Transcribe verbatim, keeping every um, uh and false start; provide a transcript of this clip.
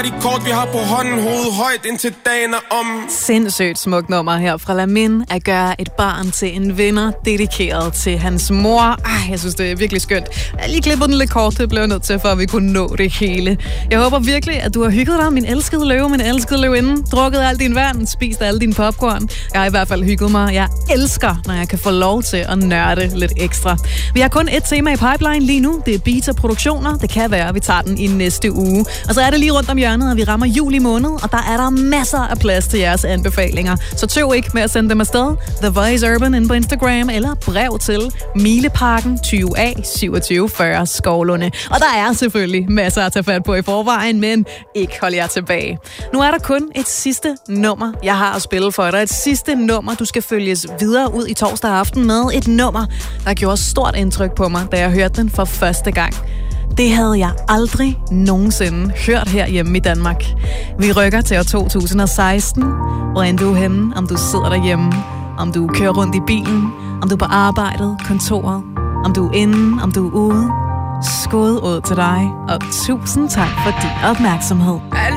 de kort, vi har på hånden, hovedet højt, indtil dagen er om. Sindssygt smukt nummer her fra Lamin, at gøre et barn til en vinder, dedikeret til hans mor. Ej, jeg synes, det er virkelig skønt. Jeg har lige klippet den lidt kort, det blev jeg nødt til, for at vi kunne nå det hele. Jeg håber virkelig, at du har hygget dig, min elskede løve, min elskede løvinde. Drukket alt din vand, spist alle dine popcorn. Jeg har i hvert fald hygget mig. Jeg elsker, når jeg kan få lov til at nørde lidt ekstra. Vi har kun et tema i pipeline lige nu. Det er beats og produktioner. Det kan være, at vi tager den i næste uge. Og så er det lige rundt om hjørnet, og vi rammer juli måned, og der er der masser af plads til jeres anbefalinger. Så tøv ikke med at sende dem afsted. The Voice Urban inde på Instagram, eller brev til Mileparken tyve A syvogtyve fyrre Skovlunde. Og der er selvfølgelig masser at tage fat på i forvejen, men ikke hold jer tilbage. Nu er der kun et sidste nummer, jeg har at spille for dig. Et sidste nummer, du skal følges videre ud i torsdag aften med. Et nummer, der gjorde stort indtryk på mig, da jeg hørte den for første gang. Det havde jeg aldrig nogensinde hørt herhjemme i Danmark. Vi rykker til år to tusind og seksten. Hvor end du er henne, om du sidder derhjemme, om du kører rundt i bilen, om du er på arbejdet, kontoret, om du er inde, om du er ude. Skud ud til dig, og tusind tak for din opmærksomhed.